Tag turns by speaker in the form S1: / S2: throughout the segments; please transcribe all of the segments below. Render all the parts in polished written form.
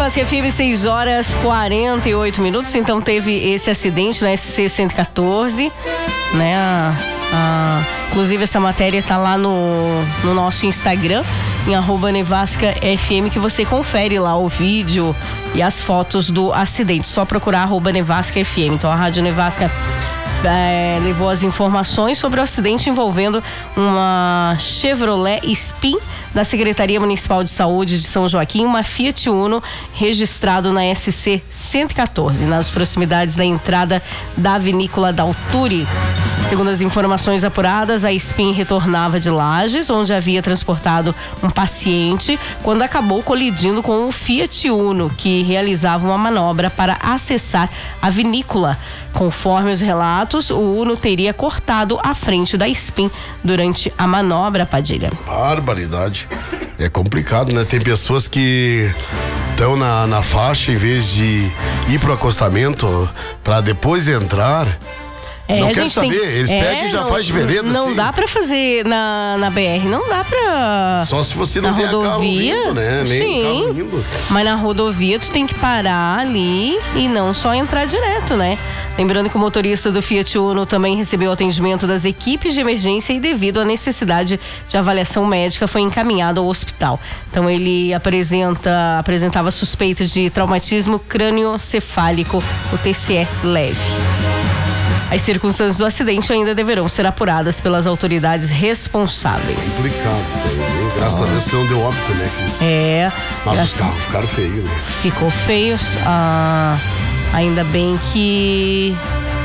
S1: Nevasca FM, 6h48. Então teve esse acidente na SC 114, né? Inclusive essa matéria tá lá no nosso Instagram, em @NevascaFM, que você confere lá o vídeo e as fotos do acidente. Só procurar @NevascaFM. Então a Rádio Nevasca levou as informações sobre o acidente envolvendo uma Chevrolet Spin da Secretaria Municipal de Saúde de São Joaquim, uma Fiat Uno registrado na SC 114, nas proximidades da entrada da vinícola Dalturi. Segundo as informações apuradas, a Spin retornava de Lages, onde havia transportado um paciente, quando acabou colidindo com o Fiat Uno, que realizava uma manobra para acessar a vinícola. Conforme os relatos, o Uno teria cortado a frente da Spin durante a manobra, Padilha.
S2: Barbaridade. É complicado, né? Tem pessoas que estão na faixa, em vez de ir pro acostamento para depois entrar. Não quero saber, eles pegam e já faz de vereda.
S1: Não
S2: assim.
S1: dá pra fazer na BR, não dá pra.
S2: Só se você não tem carro vindo, né? Nem carro vindo.
S1: Mas na rodovia tu tem que parar ali e não só entrar direto, né? Lembrando que o motorista do Fiat Uno também recebeu atendimento das equipes de emergência e, devido à necessidade de avaliação médica, foi encaminhado ao hospital. Então ele apresentava suspeitas de traumatismo crânioencefálico, o TCE leve. As circunstâncias do acidente ainda deverão ser apuradas pelas autoridades responsáveis.
S2: Complicado isso aí, hein? Graças a Deus não deu óbito, né, Cris? Mas os carros ficaram feios, né?
S1: Ficou feios. Ainda bem que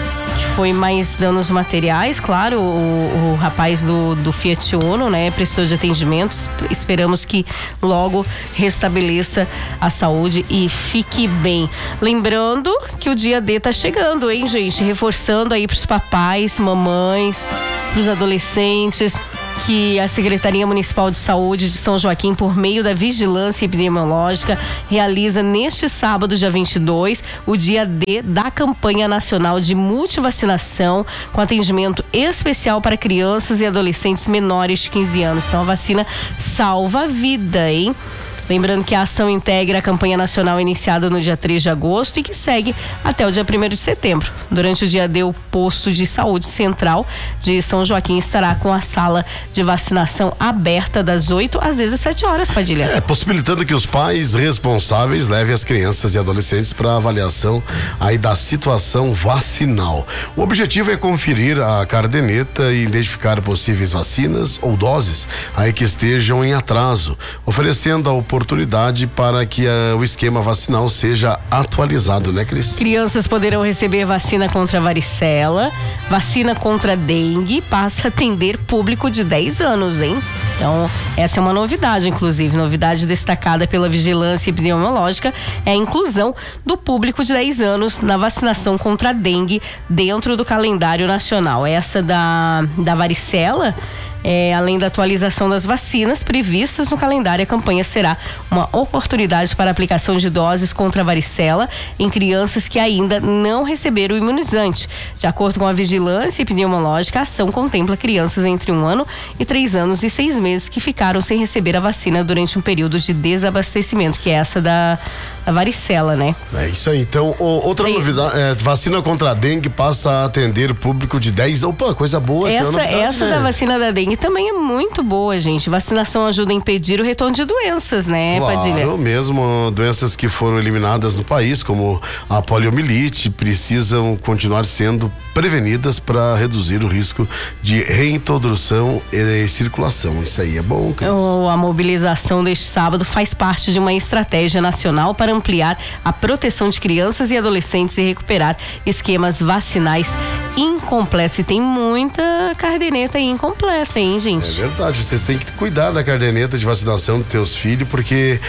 S1: foi mais danos materiais, claro. O rapaz do Fiat Uno, né, precisou de atendimentos. Esperamos que logo restabeleça a saúde e fique bem. Lembrando que o dia D tá chegando, hein, gente? Reforçando aí pros papais, mamães, pros adolescentes, que a Secretaria Municipal de Saúde de São Joaquim, por meio da Vigilância Epidemiológica, realiza neste sábado, dia 22, o dia D da campanha nacional de multivacinação, com atendimento especial para crianças e adolescentes menores de 15 anos. Então a vacina salva a vida, hein? Lembrando que a ação integra a campanha nacional iniciada no dia 3 de agosto e que segue até o dia 1º de setembro. Durante o dia D, o posto de saúde central de São Joaquim estará com a sala de vacinação aberta das 8 às 17 horas, Padilha.
S2: Possibilitando que os pais responsáveis levem as crianças e adolescentes para avaliação aí da situação vacinal. O objetivo é conferir a caderneta e identificar possíveis vacinas ou doses aí que estejam em atraso, oferecendo a oportunidade para que o esquema vacinal seja atualizado, né, Cris?
S1: Crianças poderão receber vacina contra a varicela, vacina contra a dengue, passa a atender público de 10 anos, hein? Então, essa é uma novidade, inclusive. Novidade destacada pela Vigilância Epidemiológica é a inclusão do público de 10 anos na vacinação contra a dengue dentro do calendário nacional. Essa da varicela, além da atualização das vacinas previstas no calendário, a campanha será uma oportunidade para a aplicação de doses contra a varicela em crianças que ainda não receberam o imunizante. De acordo com a Vigilância Epidemiológica, a ação contempla crianças entre 1 ano e 3 anos e 6 meses que ficaram sem receber a vacina durante um período de desabastecimento, que é essa da varicela, né?
S2: É isso aí. Então, outra novidade, vacina contra a dengue passa a atender público de 10. Opa, coisa boa.
S1: Essa da vacina da dengue também é muito boa, gente. Vacinação ajuda a impedir o retorno de doenças, né, Padilha?
S2: Claro, mesmo doenças que foram eliminadas no país, como a poliomielite, precisam continuar sendo prevenidas para reduzir o risco de reintrodução e circulação. Isso aí é bom, Cris.
S1: A mobilização deste sábado faz parte de uma estratégia nacional para ampliar a proteção de crianças e adolescentes e recuperar esquemas vacinais incompletos. E tem muita caderneta incompleta, hein, gente?
S2: É verdade, vocês têm que cuidar da caderneta de vacinação dos teus filhos, porque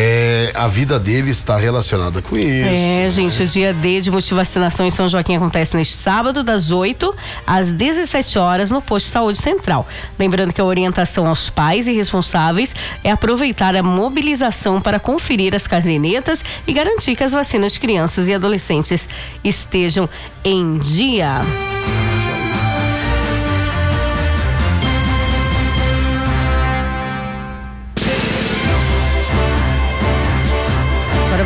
S2: a vida deles está relacionada com isso.
S1: Gente, o dia D de multivacinação em São Joaquim acontece neste sábado, das 8 às 17 horas, no posto de saúde central. Lembrando que a orientação aos pais e responsáveis é aproveitar a mobilização para conferir as cadernetas e garantir que as vacinas de crianças e adolescentes estejam em dia.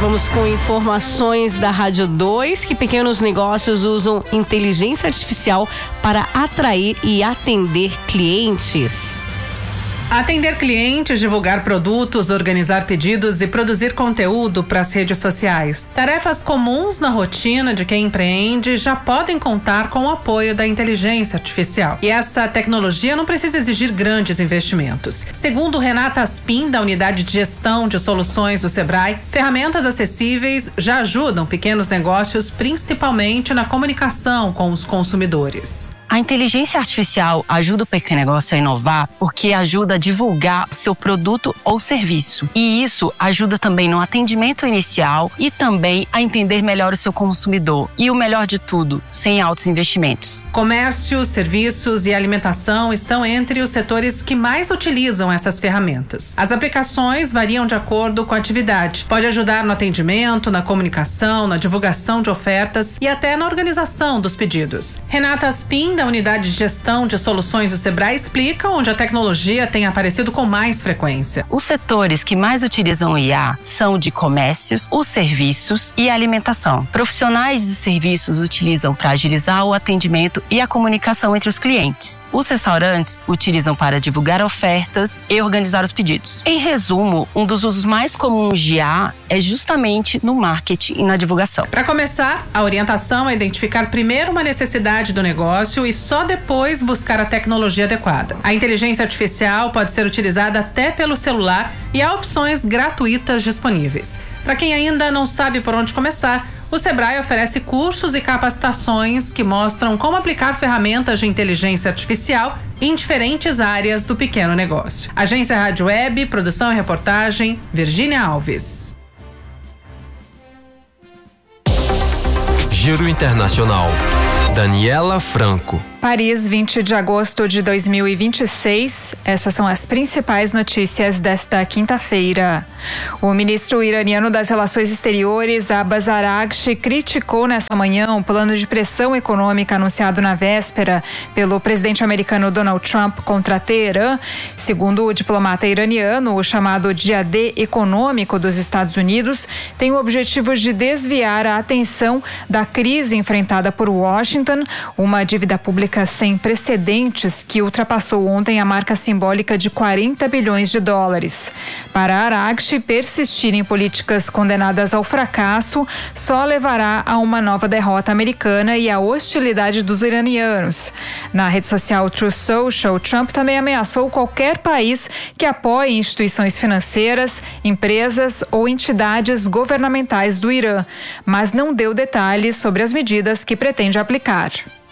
S1: vamos com informações da Rádio 2, que pequenos negócios usam inteligência artificial para atrair e atender clientes.
S3: Atender clientes, divulgar produtos, organizar pedidos e produzir conteúdo para as redes sociais. Tarefas comuns na rotina de quem empreende já podem contar com o apoio da inteligência artificial. E essa tecnologia não precisa exigir grandes investimentos. Segundo Renata Aspin, da Unidade de Gestão de Soluções do Sebrae, ferramentas acessíveis já ajudam pequenos negócios, principalmente na comunicação com os consumidores.
S4: A inteligência artificial ajuda o pequeno negócio a inovar porque ajuda a divulgar o seu produto ou serviço. E isso ajuda também no atendimento inicial e também a entender melhor o seu consumidor. E o melhor de tudo, sem altos investimentos.
S3: Comércio, serviços e alimentação estão entre os setores que mais utilizam essas ferramentas. As aplicações variam de acordo com a atividade. Pode ajudar no atendimento, na comunicação, na divulgação de ofertas e até na organização dos pedidos. Renata Aspin, da Unidade de Gestão de Soluções do Sebrae, explica onde a tecnologia tem aparecido com mais frequência.
S4: Os setores que mais utilizam o IA são de comércios, os serviços e a alimentação. Profissionais de serviços utilizam para agilizar o atendimento e a comunicação entre os clientes. Os restaurantes utilizam para divulgar ofertas e organizar os pedidos. Em resumo, um dos usos mais comuns de IA é justamente no marketing e na divulgação.
S3: Para começar, a orientação é identificar primeiro uma necessidade do negócio e só depois buscar a tecnologia adequada. A inteligência artificial pode ser utilizada até pelo celular e há opções gratuitas disponíveis. Para quem ainda não sabe por onde começar, o Sebrae oferece cursos e capacitações que mostram como aplicar ferramentas de inteligência artificial em diferentes áreas do pequeno negócio. Agência Rádio Web, produção e reportagem, Virgínia Alves.
S5: Giro Internacional. Daniela Franco.
S6: Paris, 20 de agosto de 2026. Essas são as principais notícias desta quinta-feira. O ministro iraniano das Relações Exteriores, Abbas Araghchi, criticou nessa manhã um plano de pressão econômica anunciado na véspera pelo presidente americano Donald Trump contra Teherã. Segundo o diplomata iraniano, o chamado Dia D econômico dos Estados Unidos tem o objetivo de desviar a atenção da crise enfrentada por Washington, uma dívida pública sem precedentes que ultrapassou ontem a marca simbólica de 40 bilhões de dólares. Para Araghchi, persistir em políticas condenadas ao fracasso só levará a uma nova derrota americana e à hostilidade dos iranianos. Na rede social Truth Social, Trump também ameaçou qualquer país que apoie instituições financeiras, empresas ou entidades governamentais do Irã, mas não deu detalhes sobre as medidas que pretende aplicar.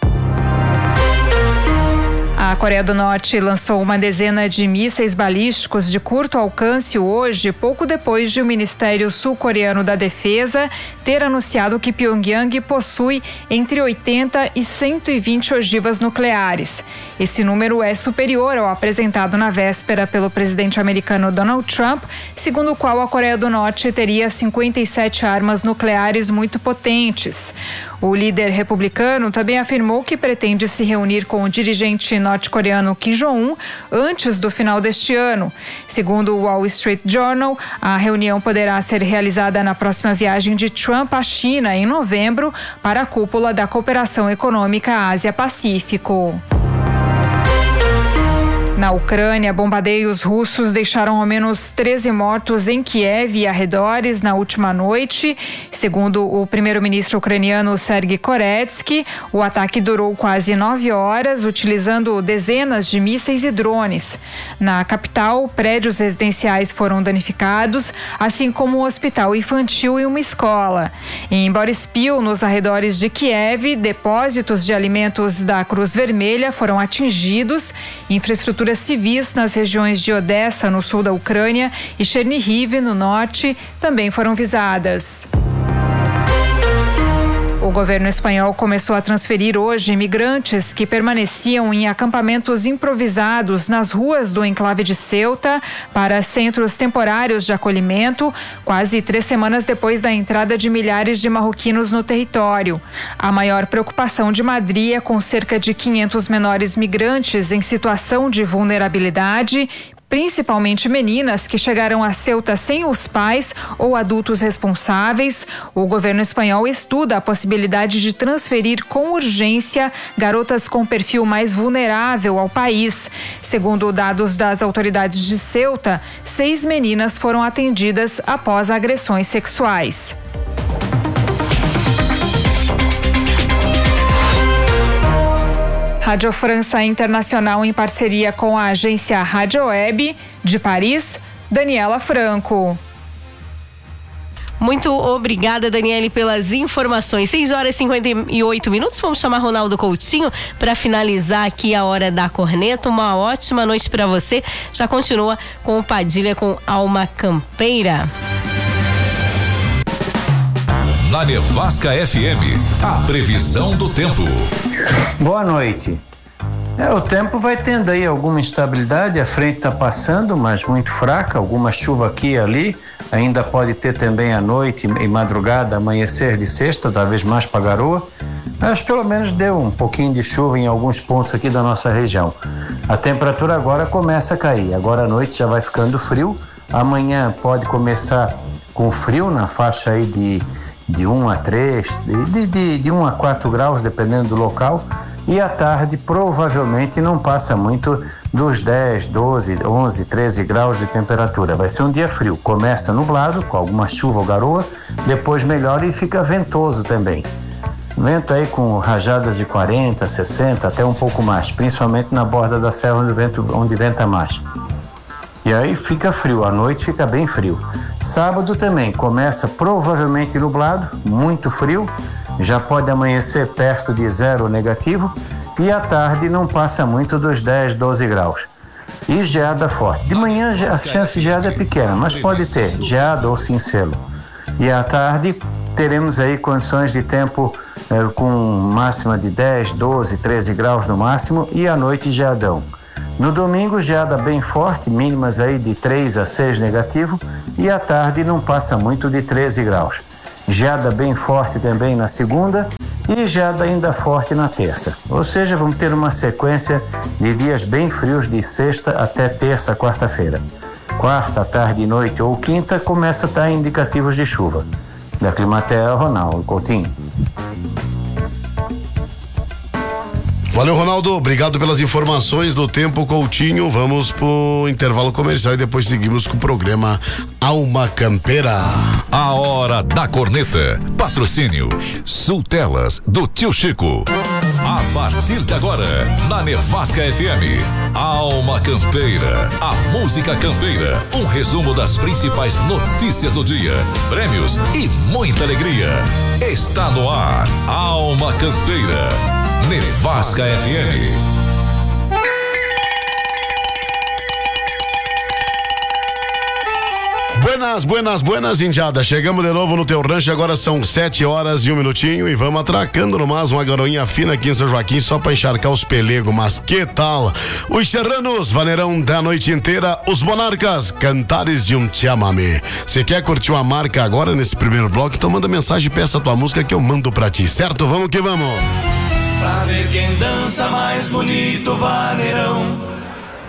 S6: A Coreia do Norte lançou uma dezena de mísseis balísticos de curto alcance hoje, pouco depois de o Ministério Sul-Coreano da Defesa ter anunciado que Pyongyang possui entre 80 e 120 ogivas nucleares. Esse número é superior ao apresentado na véspera pelo presidente americano Donald Trump, segundo o qual a Coreia do Norte teria 57 armas nucleares muito potentes. O líder republicano também afirmou que pretende se reunir com o dirigente norte-coreano Kim Jong-un antes do final deste ano. Segundo o Wall Street Journal, a reunião poderá ser realizada na próxima viagem de Trump à China em novembro para a cúpula da Cooperação Econômica Ásia-Pacífico. Na Ucrânia, bombardeios russos deixaram ao menos 13 mortos em Kiev e arredores na última noite. Segundo o primeiro-ministro ucraniano Sergiy Koretsky, o ataque durou quase 9 horas, utilizando dezenas de mísseis e drones. Na capital, prédios residenciais foram danificados, assim como um hospital infantil e uma escola. Em Boryspil, nos arredores de Kiev, depósitos de alimentos da Cruz Vermelha foram atingidos, infraestrutura civis nas regiões de Odessa, no sul da Ucrânia, e Chernihiv, no norte, também foram visadas. O governo espanhol começou a transferir hoje imigrantes que permaneciam em acampamentos improvisados nas ruas do enclave de Ceuta para centros temporários de acolhimento, quase 3 semanas depois da entrada de milhares de marroquinos no território. A maior preocupação de Madrid é com cerca de 500 menores migrantes em situação de vulnerabilidade, principalmente meninas que chegaram a Ceuta sem os pais ou adultos responsáveis. O governo espanhol estuda a possibilidade de transferir com urgência garotas com perfil mais vulnerável ao país. Segundo dados das autoridades de Ceuta, 6 meninas foram atendidas após agressões sexuais. Rádio França Internacional em parceria com a agência Rádio Web de Paris, Daniela Franco.
S1: Muito obrigada, Daniele, pelas informações. 6h58. Vamos chamar Ronaldo Coutinho para finalizar aqui a Hora da Corneta. Uma ótima noite para você. Já continua com o Padilha com Alma Campeira.
S7: Na Nevasca FM, a previsão do tempo.
S8: Boa noite. O tempo vai tendo aí alguma instabilidade, a frente está passando, mas muito fraca, alguma chuva aqui e ali, ainda pode ter também à noite e madrugada, amanhecer de sexta, talvez mais para garoa, mas pelo menos deu um pouquinho de chuva em alguns pontos aqui da nossa região. A temperatura agora começa a cair, agora à noite já vai ficando frio, amanhã pode começar com frio na faixa aí de 1 a 3, de 1 a 4 graus, dependendo do local, e à tarde provavelmente não passa muito dos 10, 12, 11, 13 graus de temperatura. Vai ser um dia frio, começa nublado, com alguma chuva ou garoa, depois melhora e fica ventoso também. Vento aí com rajadas de 40, 60, até um pouco mais, principalmente na borda da serra onde venta mais. E aí fica frio, à noite fica bem frio. Sábado também começa provavelmente nublado, muito frio, já pode amanhecer perto de 0 negativo e à tarde não passa muito dos 10, 12 graus. E geada forte. De manhã a chance de geada é pequena, mas pode ter geada ou cincelo. E à tarde teremos aí condições de tempo com máxima de 10, 12, 13 graus no máximo e à noite geadão. No domingo, geada bem forte, mínimas aí de 3 a 6 negativo e à tarde não passa muito de 13 graus. Geada bem forte também na segunda e geada ainda forte na terça. Ou seja, vamos ter uma sequência de dias bem frios de sexta até terça, quarta-feira. Quarta, tarde, noite ou quinta começa a estar indicativos de chuva. Da Climatea, Ronaldo Coutinho.
S2: Valeu, Ronaldo. Obrigado pelas informações do Tempo Coutinho. Vamos pro intervalo comercial e depois seguimos com o programa Alma Campeira.
S7: A Hora da Corneta. Patrocínio Sultelas do Tio Chico. A partir de agora, na Nevasca FM, Alma Campeira, a música campeira. Um resumo das principais notícias do dia, prêmios e muita alegria. Está no ar, Alma Campeira. Nevasca FM.
S2: Buenas, indiada. Chegamos de novo no teu rancho, agora são 7h01 e vamos atracando no mais uma garoinha fina aqui em São Joaquim só pra encharcar os pelegos, mas que tal? Os serranos, vaneirão da noite inteira, os monarcas, cantares de um chamamé. Você quer curtir uma marca agora nesse primeiro bloco? Então manda mensagem e peça a tua música que eu mando pra ti, certo? Vamos que vamos!
S9: Pra ver quem dança mais bonito, vaneirão.